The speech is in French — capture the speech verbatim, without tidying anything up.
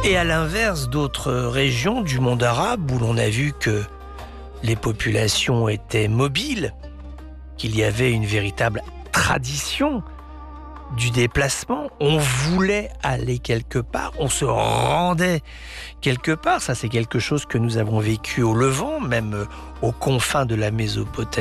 Et à l'inverse d'autres régions du monde arabe où l'on a vu que les populations étaient mobiles, qu'il y avait une véritable tradition du déplacement, on voulait aller quelque part, on se rendait quelque part. Ça, c'est quelque chose que nous avons vécu au Levant, même aux confins de la Mésopotamie.